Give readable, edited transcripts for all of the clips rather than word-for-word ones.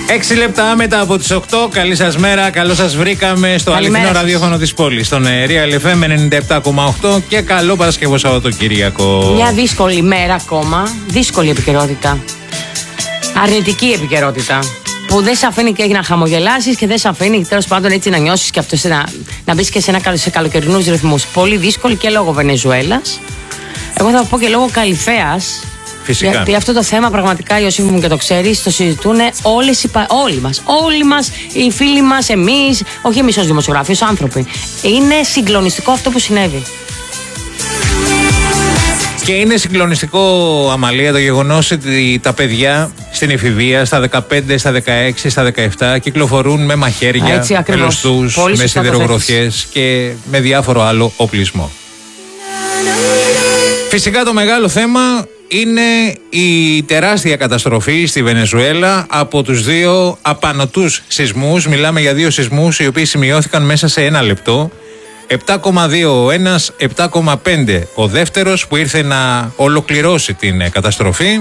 6 λεπτά μετά από τις 8. Καλή σας μέρα, καλώς σας βρήκαμε στο αληθινό ραδιόφωνο της πόλης, στον Real FM 97,8 και καλό Παρασκευό Σαββατοκύριακο. Μια δύσκολη μέρα ακόμα, δύσκολη επικαιρότητα. Αρνητική επικαιρότητα. Που δεν σε αφήνει και να χαμογελάσεις και δεν σε αφήνει τέλος πάντων έτσι να νιώσεις και αυτό να μπεις και σε καλοκαιρινούς ρυθμούς. Πολύ δύσκολη και λόγω Βενεζουέλας. Εγώ θα πω και λόγω Καλιθέας. Φυσικά. Γιατί αυτό το θέμα πραγματικά, Ιωσήφ μου, και το ξέρεις, το συζητούν όλοι μας, οι φίλοι μας, εμείς, όχι εμείς ως δημοσιογράφοι, ως άνθρωποι. Είναι συγκλονιστικό αυτό που συνέβη. Και είναι συγκλονιστικό, Αμαλία, το γεγονός ότι τα παιδιά στην εφηβεία, στα 15, στα 16, στα 17 κυκλοφορούν με μαχαίρια, με λωστούς, με σιδηρογροθιές και με διάφορο άλλο οπλισμό. Φυσικά το μεγάλο θέμα είναι η τεράστια καταστροφή στη Βενεζουέλα από τους δύο απανωτούς σεισμούς. Μιλάμε για δύο σεισμούς οι οποίοι σημειώθηκαν μέσα σε ένα λεπτό. 7,2 ο ένας, 7,5 ο δεύτερος, που ήρθε να ολοκληρώσει την καταστροφή.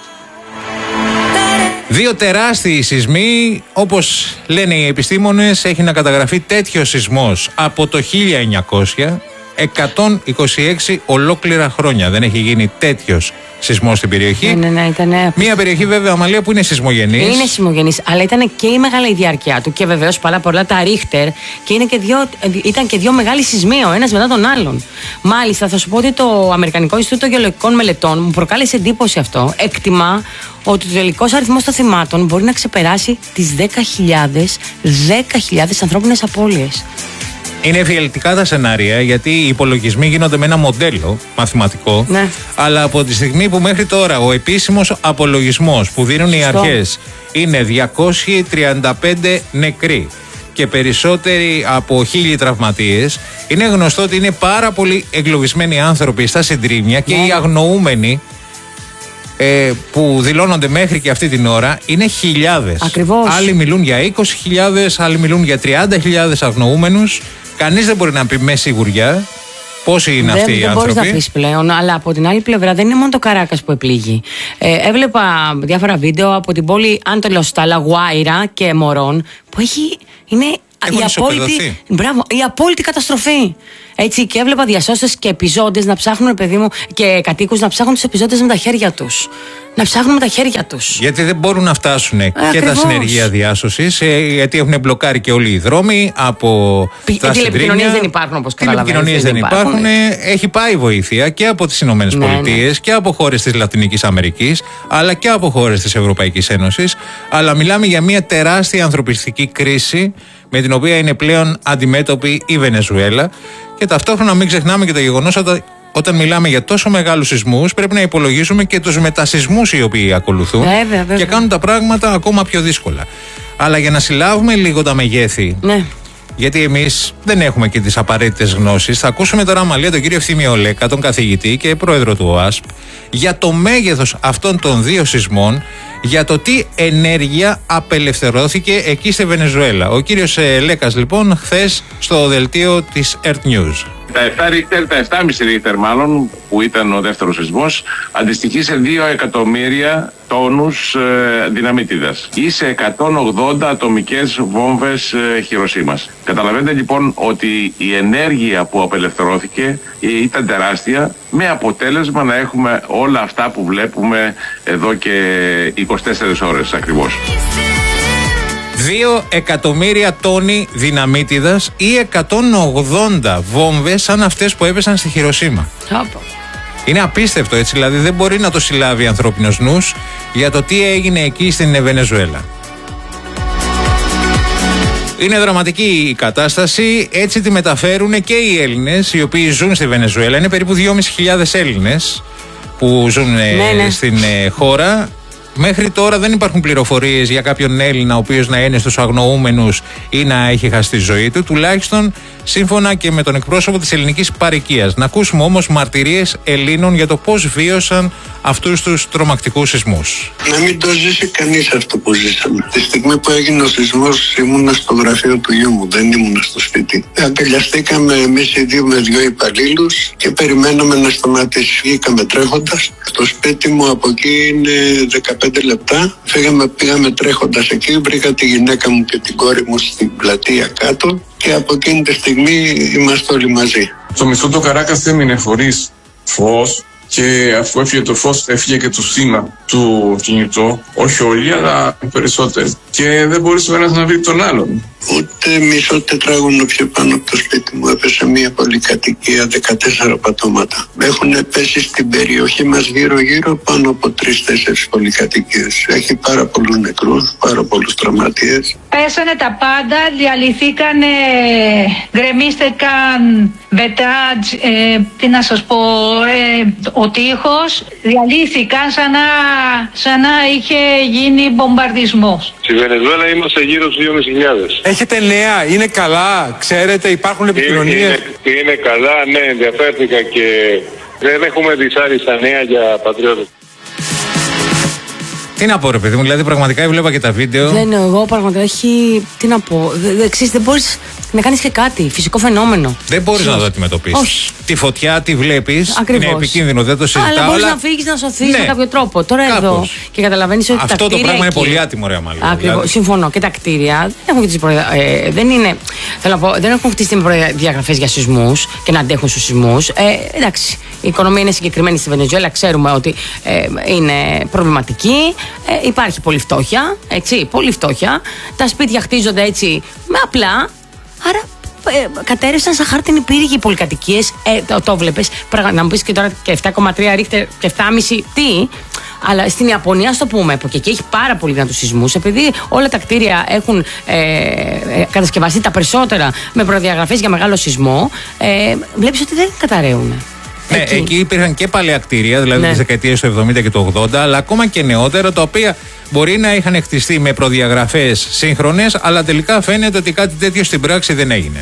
Δύο τεράστιοι σεισμοί, όπως λένε οι επιστήμονες, έχει να καταγραφεί τέτοιο σεισμός από το 1900, 126 ολόκληρα χρόνια δεν έχει γίνει τέτοιος σεισμός στην περιοχή. Ναι, ήτανε... Μια περιοχή, βέβαια, Αμαλία, που είναι σεισμογενής. Είναι σεισμογενής, αλλά ήταν και η μεγάλη διάρκεια του και βεβαίως πολλά τα Ρίχτερ, και ήταν και δύο μεγάλοι σεισμοί, ο ένας μετά τον άλλον. Μάλιστα, θα σου πω ότι το Αμερικανικό Ινστιτούτο Γεωλογικών Μελετών μου προκάλεσε εντύπωση αυτό. Εκτιμά ότι ο τελικός αριθμός των θυμάτων μπορεί να ξεπεράσει τις 10.000 ανθρώπινες απώλειες. Είναι εφιαλτικά τα σενάρια, γιατί οι υπολογισμοί γίνονται με ένα μοντέλο μαθηματικό. Ναι. Αλλά από τη στιγμή που μέχρι τώρα ο επίσημος απολογισμός που δίνουν οι αρχές είναι 235 νεκροί και περισσότεροι από 1.000 τραυματίες, είναι γνωστό ότι είναι πάρα πολύ εγκλωβισμένοι άνθρωποι στα συντρίμμια και οι αγνοούμενοι που δηλώνονται μέχρι και αυτή την ώρα είναι χιλιάδες. Ακριβώς. Άλλοι μιλούν για 20.000, άλλοι μιλούν για 30.000 αγνοούμενους. Κανείς δεν μπορεί να πει με σιγουριά πόσοι είναι αυτοί οι άνθρωποι. Δεν μπορείς να πεις πλέον, αλλά από την άλλη πλευρά δεν είναι μόνο το Καράκας που επλήγει. Έβλεπα διάφορα βίντεο από την πόλη Άντολος στα Λαγουάιρα και Μωρών, που είναι η απόλυτη καταστροφή. Έτσι, και έβλεπα διασώστες και επιζώντες να ψάχνουν, παιδί μου, και κατοίκους να ψάχνουν τους επιζώντες με τα χέρια τους. Να ψάχνουν με τα χέρια τους. Γιατί δεν μπορούν να φτάσουν και τα συνεργεία διάσωσης, γιατί έχουν μπλοκάρει και όλοι οι δρόμοι από τα τηλεπικοινωνίες δεν υπάρχουν, όπως καταλαβαίνετε. Τηλεπικοινωνίες δεν υπάρχουν. Έχει πάει βοήθεια και από τις Ηνωμένες Πολιτείες και από χώρες της Λατινικής Αμερικής, αλλά και από χώρες της Ευρωπαϊκής Ένωσης. Αλλά μιλάμε για μια τεράστια ανθρωπιστική κρίση με την οποία είναι πλέον αντιμέτωπη η Βενεζουέλα. Και ταυτόχρονα μην ξεχνάμε και το γεγονός ότι όταν μιλάμε για τόσο μεγάλους σεισμούς, πρέπει να υπολογίζουμε και τους μετασεισμούς οι οποίοι ακολουθούν. Βέβαια. Και κάνουν τα πράγματα ακόμα πιο δύσκολα. Αλλά για να συλλάβουμε λίγο τα μεγέθη, γιατί εμείς δεν έχουμε και τις απαραίτητες γνώσεις, θα ακούσουμε τώρα, Αμαλία, τον κύριο Ευθύμιο Λέκα, τον καθηγητή και πρόεδρο του ΟΑΣΠ, για το μέγεθος αυτών των δύο σεισμών, για το τι ενέργεια απελευθερώθηκε εκεί στη Βενεζουέλα. Ο κύριος Λέκας, λοιπόν, χθες στο δελτίο της Earth News. Τα 7 Ρίχτερ, τα 7,5 Ρίχτερ μάλλον, που ήταν ο δεύτερος σεισμός, αντιστοιχεί σε 2 εκατομμύρια τόνους δυναμίτιδας ή σε 180 ατομικές βόμβες Χιροσίμας. Καταλαβαίνετε λοιπόν ότι η ενέργεια που απελευθερώθηκε ήταν τεράστια, με αποτέλεσμα να έχουμε όλα αυτά που βλέπουμε εδώ και 24 ώρες ακριβώς. 2 εκατομμύρια τόνοι δυναμίτιδας ή 180 βόμβες σαν αυτές που έπεσαν στη Χιροσίμα. Είναι απίστευτο, έτσι, δηλαδή δεν μπορεί να το συλλάβει ανθρώπινος νους για το τι έγινε εκεί στην Βενεζουέλα. Είναι δραματική η κατάσταση, έτσι τη μεταφέρουν και οι Έλληνες οι οποίοι ζουν στη Βενεζουέλα. Είναι περίπου 2.500 Έλληνες που ζουν στην χώρα. Μέχρι τώρα δεν υπάρχουν πληροφορίες για κάποιον Έλληνα ο οποίος να είναι στους αγνοούμενους ή να έχει χάσει τη ζωή του, τουλάχιστον σύμφωνα και με τον εκπρόσωπο της ελληνικής παροικίας. Να ακούσουμε όμως μαρτυρίες Ελλήνων για το πώς βίωσαν αυτούς τους τρομακτικούς σεισμούς. Να μην το ζήσει κανείς αυτό που ζήσαμε. Τη στιγμή που έγινε ο σεισμός ήμουνα στο γραφείο του γιού μου, δεν ήμουνα στο σπίτι. Αγκαλιαστήκαμε εμείς οι δύο με 2 υπαλλήλους και περιμέναμε να σταματήσει. Βγήκαμε τρέχοντας. Το σπίτι μου από εκεί είναι 15 15 λεπτά. Πήγαμε τρέχοντας εκεί, βρήκα τη γυναίκα μου και την κόρη μου στην πλατεία κάτω και από εκείνη τη στιγμή είμαστε όλοι μαζί. Στο μισθό το Καράκας έμεινε χωρίς φως και αφού έφυγε το φως έφυγε και το σήμα του κινητού, όχι όλοι αλλά περισσότεροι, και δεν μπορούσε ο ένας να βρει τον άλλον. Ούτε μισό τετράγωνο πιο πάνω από το σπίτι μου έπεσε μια πολυκατοικία 14 πατώματα. Έχουν πέσει στην περιοχή μας γύρω-γύρω πάνω από 3-4 πολυκατοικίες. Έχει πάρα πολλούς νεκρούς, πάρα πολλούς τραυματίες. Πέσανε τα πάντα, διαλυθήκαν, γκρεμίστηκαν βετράτζ, τι να σας πω, ο τείχος, διαλύθηκαν σαν να είχε γίνει μπομπαρδισμός. Στη Βενεζουέλα είμαστε γύρω στους 2.500. Έχετε νέα, είναι καλά, ξέρετε, υπάρχουν επικοινωνίες? Είναι καλά, ναι, ενδιαφέρθηκα και δεν έχουμε δυσάρεστα νέα για πατριώτες. Τι να πω, ρε παιδί μου, δηλαδή πραγματικά έβλεπα και τα βίντεο. Εγώ πραγματικά τι να πω. Δεν μπορείς να κάνεις και κάτι. Φυσικό φαινόμενο. Δεν μπορείς να το αντιμετωπίσεις. Όχι. Τη φωτιά τη βλέπεις. Είναι επικίνδυνο, δεν το συζητάω. Αλλά μπορείς να φύγεις, να σωθείς με κάποιο τρόπο. Τώρα κάπως. Εδώ και καταλαβαίνεις ότι αυτό τα κτίρια το πράγμα εκεί, είναι πολύ άτιμο, ρε Αμάλια. Ακριβώς. Δηλαδή. Συμφωνώ. Και τα κτίρια δεν έχουν χτίσει δεν έχουν χτίσει προδιαγραφές για σεισμούς και να αντέχουν στους σεισμούς. Εντάξει. Η οικονομία είναι συγκεκριμένη στη Βενεζουέλα. Ξέρουμε ότι είναι προβληματική. Υπάρχει πολύ φτώχεια. Πολύ φτώχεια. Τα σπίτια χτίζονται έτσι με απλά. Άρα κατέρευσαν σαν χάρτινοι πύργοι οι πολυκατοικίες. Το βλέπεις. Να μου πεις και τώρα και 7,3 ρίχτερ και 7,5 τι. Αλλά στην Ιαπωνία, στο πούμε, που και εκεί έχει πάρα πολύ δυνατούς σεισμούς, επειδή όλα τα κτίρια έχουν κατασκευαστεί τα περισσότερα με προδιαγραφές για μεγάλο σεισμό, βλέπεις ότι δεν καταραίουν. Ναι, εκεί υπήρχαν και παλαιά κτίρια, δηλαδή τις δεκαετίες του 70 και του 80, αλλά ακόμα και νεότερα, τα οποία μπορεί να είχαν χτιστεί με προδιαγραφές σύγχρονες, αλλά τελικά φαίνεται ότι κάτι τέτοιο στην πράξη δεν έγινε.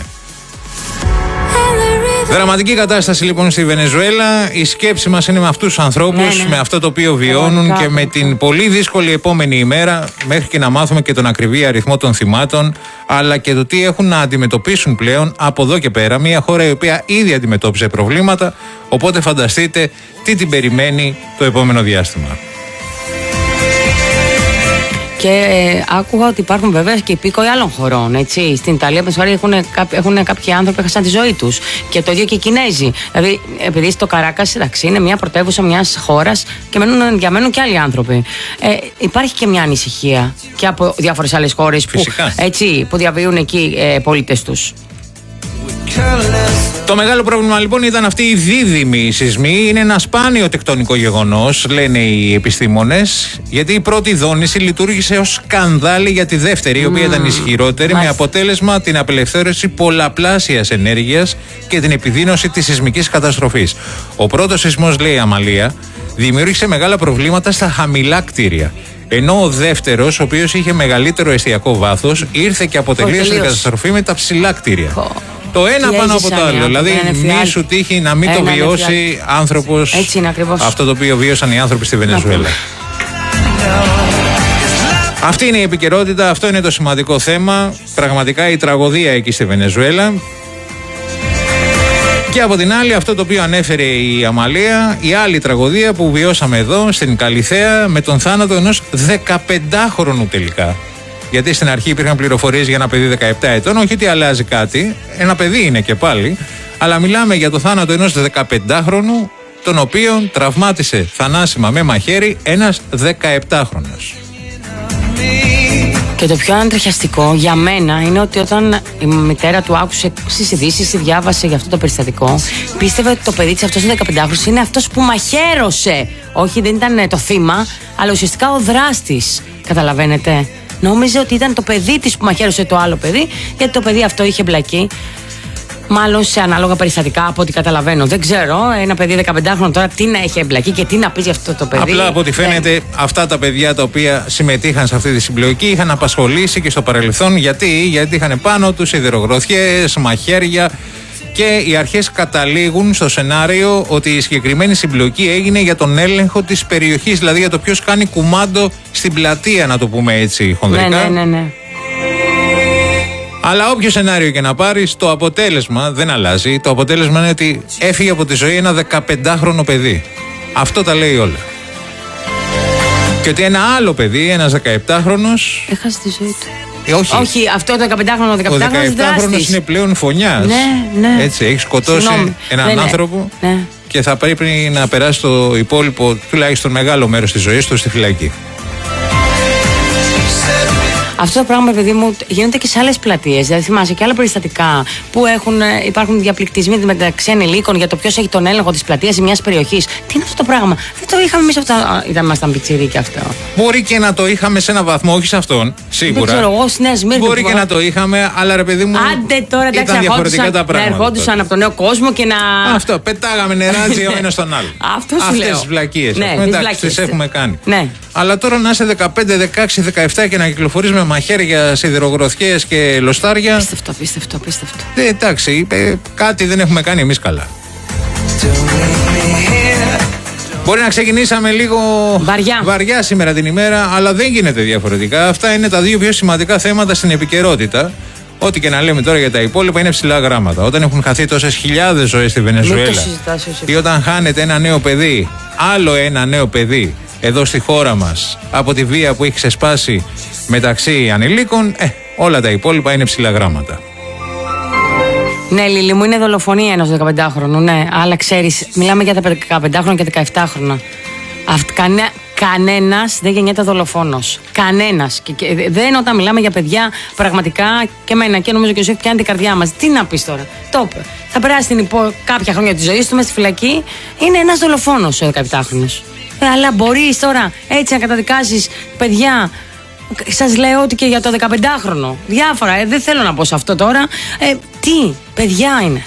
Δραματική κατάσταση λοιπόν στη Βενεζουέλα. Η σκέψη μας είναι με αυτούς τους ανθρώπους, με αυτό το οποίο βιώνουν και με την πολύ δύσκολη επόμενη ημέρα, μέχρι και να μάθουμε και τον ακριβή αριθμό των θυμάτων, αλλά και το τι έχουν να αντιμετωπίσουν πλέον από εδώ και πέρα. Μια χώρα η οποία ήδη αντιμετώπιζε προβλήματα, οπότε φανταστείτε τι την περιμένει το επόμενο διάστημα. Και άκουγα ότι υπάρχουν βέβαια και υπήκοοι άλλων χωρών. Έτσι. Στην Ιταλία, έχουν κάποιοι άνθρωποι που έχασαν τη ζωή τους. Και το ίδιο και οι Κινέζοι. Δηλαδή, επειδή στο Καράκας είναι μια πρωτεύουσα μιας χώρας και διαμένουν και άλλοι άνθρωποι. Υπάρχει και μια ανησυχία και από διάφορες άλλες χώρες που διαβίουν εκεί πολίτες τους. Το μεγάλο πρόβλημα λοιπόν ήταν αυτοί οι δίδυμοι σεισμοί. Είναι ένα σπάνιο τεκτονικό γεγονός, λένε οι επιστήμονες, γιατί η πρώτη δόνηση λειτουργήσε ως σκανδάλι για τη δεύτερη, η οποία ήταν ισχυρότερη, με αποτέλεσμα την απελευθέρωση πολλαπλάσιας ενέργειας και την επιδείνωση της σεισμικής καταστροφής. Ο πρώτος σεισμός, λέει η Αμαλία, δημιούργησε μεγάλα προβλήματα στα χαμηλά κτίρια. Ενώ ο δεύτερος, ο οποίος είχε μεγαλύτερο εστιακό βάθος, ήρθε και αποτελείωσε την καταστροφή με τα ψηλά κτίρια. Το ένα πάνω από το άλλο. Δηλαδή, μη σου τύχει να μην το βιώσει άνθρωπος αυτό το οποίο βίωσαν οι άνθρωποι στη Βενεζουέλα. Αυτή είναι η επικαιρότητα, αυτό είναι το σημαντικό θέμα. Πραγματικά η τραγωδία εκεί στη Βενεζουέλα. Και από την άλλη, αυτό το οποίο ανέφερε η Αμαλία, η άλλη τραγωδία που βιώσαμε εδώ στην Καλιθέα με τον θάνατο ενός 15χρονου τελικά. Γιατί στην αρχή υπήρχαν πληροφορίες για ένα παιδί 17 ετών, όχι ότι αλλάζει κάτι, ένα παιδί είναι και πάλι, αλλά μιλάμε για το θάνατο ενός 15χρονου, τον οποίον τραυμάτισε θανάσιμα με μαχαίρι ένας 17χρονος. Και το πιο αντρεχιαστικό για μένα είναι ότι όταν η μητέρα του άκουσε στις ειδήσεις ή διάβασε για αυτό το περιστατικό, πίστευε ότι το παιδί της αυτός ο 15χρονος είναι αυτός που μαχαίρωσε. Όχι, δεν ήταν το θύμα, αλλά ουσιαστικά ο δράστης. Καταλαβαίνετε. Νόμιζε ότι ήταν το παιδί της που μαχαίρωσε το άλλο παιδί, γιατί το παιδί αυτό είχε μπλακεί. Μάλλον σε ανάλογα περιστατικά, από ό,τι καταλαβαίνω. Δεν ξέρω, ένα παιδί 15χρονο τώρα τι να έχει εμπλακεί και τι να πει για αυτό το παιδί. Απλά από ό,τι φαίνεται, αυτά τα παιδιά τα οποία συμμετείχαν σε αυτή τη συμπλοκή είχαν απασχολήσει και στο παρελθόν. Γιατί είχαν πάνω τους σιδερογροθιές, μαχαίρια. Και οι αρχές καταλήγουν στο σενάριο ότι η συγκεκριμένη συμπλοκή έγινε για τον έλεγχο της περιοχής, δηλαδή για το ποιος κάνει κουμάντο στην πλατεία, να το πούμε έτσι χονδρικά. Ναι. Αλλά όποιο σενάριο και να πάρεις, το αποτέλεσμα δεν αλλάζει. Το αποτέλεσμα είναι ότι έφυγε από τη ζωή ένα 15χρονο παιδί. Αυτό τα λέει όλα. Και ότι ένα άλλο παιδί, ένας 17χρονος. Έχασε τη ζωή του. Όχι, αυτό το 15χρονο, ο 17χρονος είναι πλέον φωνιάς. Ναι. Έτσι, έχει σκοτώσει έναν άνθρωπο και θα πρέπει να περάσει το υπόλοιπο, τουλάχιστον μεγάλο μέρος της ζωής του στη φυλακή. Αυτό το πράγμα, παιδί μου, γίνεται και σε άλλες πλατείες. Δηλαδή, θυμάσαι και άλλα περιστατικά που υπάρχουν διαπληκτισμοί μεταξύ ανηλίκων για το ποιος έχει τον έλεγχο της πλατείας ή μιας περιοχής. Τι είναι αυτό το πράγμα? Δεν το είχαμε εμείς ήμασταν πιτσιρίκι αυτό. Μπορεί και να το είχαμε σε έναν βαθμό, όχι σε αυτόν, σίγουρα. Δεν ξέρω εγώ, στη Νέα Σμύρνη. Μπορεί και να το είχαμε, αλλά ρε παιδί μου. Άντε τώρα, εντάξει, ήταν διαφορετικά τα πράγματα. Να ερχόντουσαν από τον νέο κόσμο και να. Αυτό, πετάγαμε νεράτζι ο ένας στον άλλο. Αυτές τις βλακίες. Ναι, τις έχουμε κάνει. Ναι. Αλλά τώρα να είσαι 15, 16, 17 και να κυκλοφορείς με μαχαίρια, σιδηρογροθιές και λοστάρια. Απίστευτο. Εντάξει, κάτι δεν έχουμε κάνει εμείς Μπορεί να ξεκινήσαμε λίγο βαριά σήμερα την ημέρα, αλλά δεν γίνεται διαφορετικά. Αυτά είναι τα δύο πιο σημαντικά θέματα στην επικαιρότητα. Ό,τι και να λέμε τώρα για τα υπόλοιπα είναι ψηλά γράμματα. Όταν έχουν χαθεί τόσες χιλιάδες ζωές στη Βενεζουέλα ή όταν χάνεται ένα νέο παιδί, άλλο ένα νέο παιδί εδώ στη χώρα μας από τη βία που έχει ξεσπάσει μεταξύ ανηλίκων, όλα τα υπόλοιπα είναι ψηλά γράμματα. Ναι, Λίλη μου, είναι δολοφονία ενός 15χρονου, ναι. Αλλά ξέρεις, μιλάμε για τα 15χρονα και 17χρονα. Κανένας δεν γεννιέται δολοφόνος. Κανένας. Και δεν όταν μιλάμε για παιδιά, πραγματικά και εμένα και νομίζω και ο Ζεφ πιάνει την καρδιά μας. Τι να πεις τώρα? Το είπε. Θα περάσει κάποια χρόνια της ζωής του μες στη φυλακή. Είναι ένας δολοφόνος ο 17χρονος. Αλλά μπορείς τώρα έτσι να καταδικάσεις παιδιά. Σας λέω ότι και για το 15χρονο. Διάφορα. Δεν θέλω να πω σε αυτό τώρα. Τι παιδιά είναι.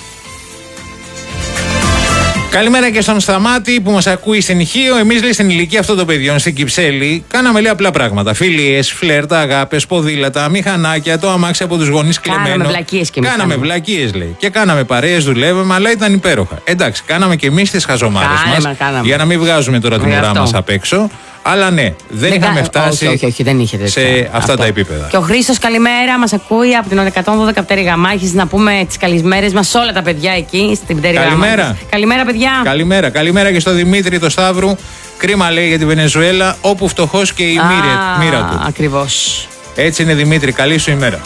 Καλημέρα και στον Σταμάτη που μας ακούει στην Ηχείο. Εμείς, λέει, στην ηλικία αυτών των παιδιών, στην Κυψέλη, κάναμε, λέει, απλά πράγματα. Φιλίες, φλερτα, αγάπες, ποδήλατα, μηχανάκια, το αμάξι από τους γονείς κλεμμένο. Κάναμε βλακίες και κάναμε βλακίες, λέει. Και κάναμε παρέες, δουλεύαμε, αλλά ήταν υπέροχα. Εντάξει, κάναμε και εμείς τις χαζομάρες μας. Για να μην βγάζουμε τώρα την ουρά μας απ' έξω. Αλλά ναι, δεν είχαμε φτάσει όχι, δεν είχε σε αυτά τα επίπεδα. Και ο Χρήστος, καλημέρα, μας ακούει από την 112 Πτέρυγα Μάχης. Να πούμε τις καλημέρες μας σε όλα τα παιδιά εκεί στην Πτέρυγα Μάχης. Καλημέρα, παιδιά. Καλημέρα και στο Δημήτρη το Σταύρου. Κρίμα, λέει, για τη Βενεζουέλα, όπου φτωχός και η μοίρα του. Ακριβώς. Έτσι είναι, Δημήτρη, καλή σου ημέρα.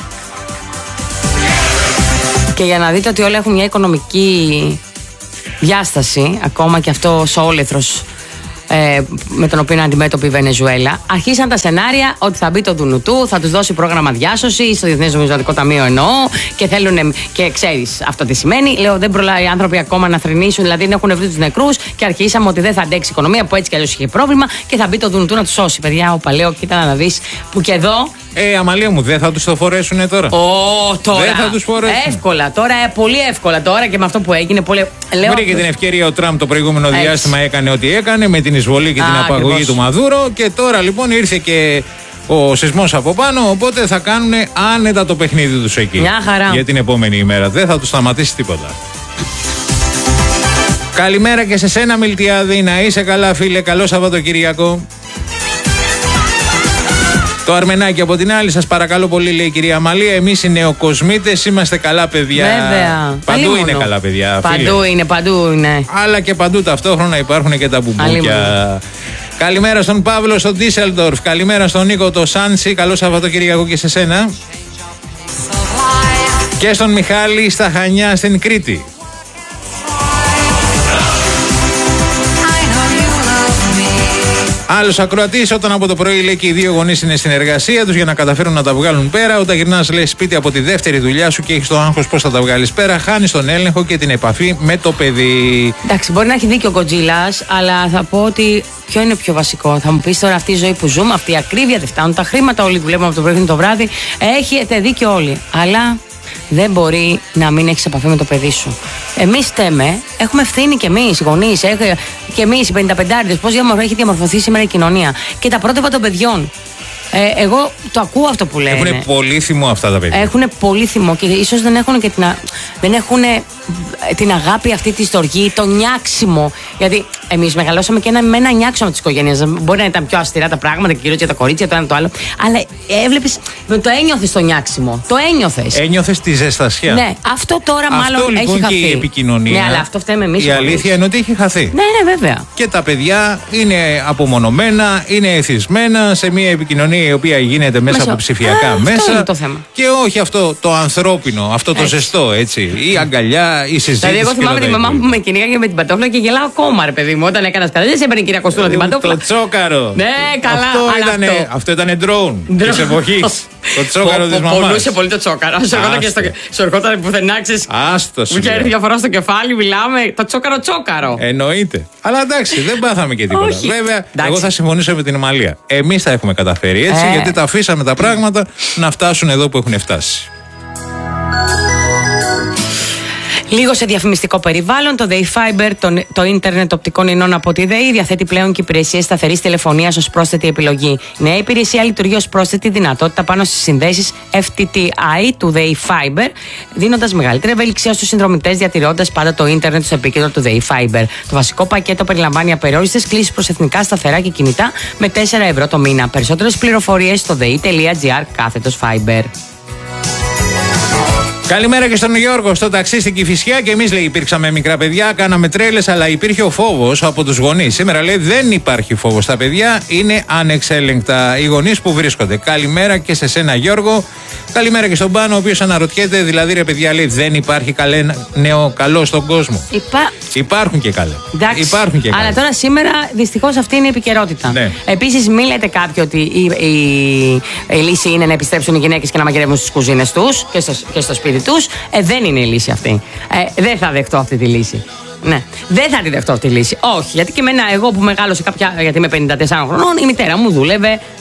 Και για να δείτε ότι όλα έχουν μια οικονομική διάσταση, ακόμα και αυτό ο όλεθρος με τον οποίο είναι αντιμέτωπη η Βενεζουέλα, αρχίσαν τα σενάρια ότι θα μπει το Δουνουτού, θα τους δώσει πρόγραμμα διάσωση στο Διεθνές Νομισματικό Ταμείο, εννοώ, και θέλουν. Και ξέρεις αυτό τι σημαίνει. Λέω, δεν προλάβει οι άνθρωποι ακόμα να θρηνήσουν, δηλαδή δεν έχουν βρει τους νεκρούς και αρχίσαμε ότι δεν θα αντέξει η οικονομία που έτσι κι αλλιώς είχε πρόβλημα και θα μπει το Δουνουτού να τους σώσει. Παιδιά, όπα, λέω, κοίτα να δεις που και εδώ. Αμαλία μου, δεν θα τους το φορέσουνε τώρα? Τώρα. Δεν θα τους φορέσουν. Εύκολα τώρα, πολύ εύκολα τώρα και με αυτό που έγινε. Βρήκε την ευκαιρία ο Τραμπ το προηγούμενο διάστημα, έκανε ό,τι έκανε με την εισβολή και την απαγωγή του Μαδούρο. Και τώρα λοιπόν ήρθε και ο σεισμός από πάνω. Οπότε θα κάνουν άνετα το παιχνίδι τους εκεί. Μια χαρά. Για την επόμενη ημέρα. Δεν θα τους σταματήσει τίποτα. Καλημέρα και σε σένα, Μιλτιάδη. Να είσαι καλά, φίλε. Καλό Σαββατοκυριακό. Το Αρμενάκι από την άλλη, σας παρακαλώ πολύ, λέει η κυρία Αμαλία. Εμείς οι νεοκοσμήτες είμαστε καλά παιδιά. Βέβαια. Παντού είναι καλά παιδιά. Παντού είναι. Αλλά και παντού ταυτόχρονα υπάρχουν και τα μπουμπούκια. Καλημέρα στον Παύλο στο Ντίσελντορφ. Καλημέρα στον Νίκο το Σάντσι. Καλό Σαββατοκυριακό και σε σένα. Και στον Μιχάλη στα Χανιά στην Κρήτη. Άλλος ακροατής, όταν από το πρωί, λέει, και οι δύο γονείς είναι στην εργασία τους για να καταφέρουν να τα βγάλουν πέρα, όταν γυρνάς, λέει, σπίτι από τη δεύτερη δουλειά σου και έχεις το άγχος πώς θα τα βγάλεις πέρα, χάνεις τον έλεγχο και την επαφή με το παιδί. Εντάξει, μπορεί να έχει δίκιο ο Κοντζίλας, αλλά θα πω ότι ποιο είναι πιο βασικό? Θα μου πεις τώρα, αυτή η ζωή που ζούμε, αυτή η ακρίβεια, δεν φτάνουν τα χρήματα, όλοι δουλεύουμε από το πρωί το βράδυ. Έχετε δίκιο όλοι. Αλλά δεν μπορεί να μην έχεις επαφή με το παιδί σου. Εμείς φταίμε, έχουμε ευθύνη κι εμείς, οι γονείς, και εμείς οι 55άριδες, πώς έχει διαμορφωθεί σήμερα η κοινωνία. Και τα πρότυπα των παιδιών. Εγώ το ακούω αυτό που λένε. Έχουν πολύ θυμό αυτά τα παιδιά. Έχουν πολύ θυμό και ίσως δεν έχουν και την αγάπη αυτή τη στοργή, το νιάξιμο. Γιατί Εμείς μεγαλώσαμε και με ένα νιάξιμο τη οικογένεια. Μπορεί να ήταν πιο αυστηρά τα πράγματα, κυρίως για τα κορίτσια, το ένα το άλλο. Αλλά έβλεπες, το ένιωθες το νιάξιμο. Το ένιωθες. Ένιωθες τη ζεστασιά. Ναι, αυτό τώρα αυτό, μάλλον λοιπόν, έχει χαθεί. Και η επικοινωνία. Ναι, αλλά αυτό φταίμε εμείς. Η αλήθεια είναι ότι έχει χαθεί. Ναι, βέβαια. Και τα παιδιά είναι απομονωμένα, είναι εθισμένα σε μια επικοινωνία η οποία γίνεται μέσα από ψηφιακά μέσα. Αυτό είναι το θέμα. Και όχι αυτό το ανθρώπινο, αυτό το ζεστό, έτσι. Η αγκαλιά, η συζήτηση. Δηλαδή, εγώ θυμάμαι τη μαμά μου με κυνήγαγε με την παντόφλα και γελάω ακόμα, ρε παιδί μου. Όταν έκανα σκανδαλιές, έπαιρνε η κυρία Κωστούνα την παντόφλα. Το τσόκαρο. Ναι, καλά. Αυτό ήταν drone της εποχής. Το τσόκαρο της μαμάς. Πονούσε πολύ το τσόκαρο. Σου ερχόταν πουθενά, ξέρεις. Άστο. Μου είχε έρθει διαφορά στο κεφάλι, μιλάμε. Το τσόκαρο. Εννοείται. Αλλά εντάξει, δεν πάθαμε και τίποτα. Όχι. Βέβαια, εντάξει. εγώ θα συμφωνήσω με την Αμαλία. Εμείς τα έχουμε καταφέρει έτσι, γιατί τα αφήσαμε τα πράγματα να φτάσουν εδώ που έχουν φτάσει. Λίγο σε διαφημιστικό περιβάλλον, το DayFiber, το ίντερνετ οπτικών ινών από τη ΔΕΗ, διαθέτει πλέον και υπηρεσίες σταθερής τηλεφωνίας ως πρόσθετη επιλογή. Η νέα υπηρεσία λειτουργεί ως πρόσθετη δυνατότητα πάνω στις συνδέσεις FTTI του DayFiber, δίνοντας μεγαλύτερη ευελιξία στους συνδρομητές, διατηρώντας πάντα το ίντερνετ στο επίκεντρο του DayFiber. Το βασικό πακέτο περιλαμβάνει απεριόριστες κλήσεις προς εθνικά σταθερά και κινητά με 4 ευρώ το μήνα. Περισσότερες πληροφορίες στο dei.gr/fiber. Καλημέρα και στον Γιώργο στο ταξί στην Κηφισιά. Και εμείς, λέει, υπήρξαμε μικρά παιδιά, κάναμε τρέλες, αλλά υπήρχε ο φόβος από τους γονείς. Σήμερα, λέει, δεν υπάρχει φόβος. Τα παιδιά είναι ανεξέλεγκτα. Οι γονείς που βρίσκονται. Καλημέρα και σε σένα, Γιώργο. Καλημέρα και στον Πάνο, ο οποίος αναρωτιέται, δηλαδή, ρε παιδιά, λέει, δεν υπάρχει νέο καλό στον κόσμο. Υπάρχουν και καλά. Υπάρχουν και καλά. Αλλά τώρα σήμερα δυστυχώς αυτή είναι η επικαιρότητα. Ναι. Επίσης, μην λέτε κάποιοι ότι η λύση είναι να επιστρέψουν οι γυναίκες και να μαγειρεύουν στις κουζίνες τους και στο σπίτι τους. Δεν είναι η λύση αυτή. Δεν θα δεχτώ αυτή τη λύση. Ναι, δεν θα τη δεχτώ αυτή τη λύση. Όχι, γιατί και εμένα, εγώ που μεγάλωσα γιατί είμαι 54 χρονών, η μητέρα μου δούλευε